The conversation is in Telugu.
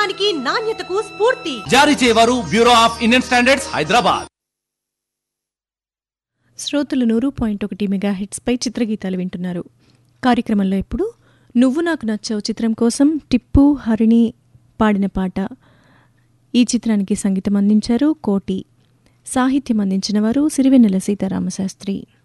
నమ్మకానికి నాణ్యతకు స్ఫూర్తి. జారీ చేయవారు bureau of Indian standards, Hyderabad. శ్రోతలు 100.1 మెగాహిట్స్ పై చిత్రగీతాలు వింటున్నారు. కార్యక్రమంలో ఇప్పుడు నువ్వు నాకు నచ్చావు చిత్రం కోసం టిప్పు హరిణి పాడిన పాట. ఈ చిత్రానికి సంగీతం అందించారు కోటి. సాహిత్యం అందించిన వారు సిరివెన్నెల సీతారామశాస్త్రి.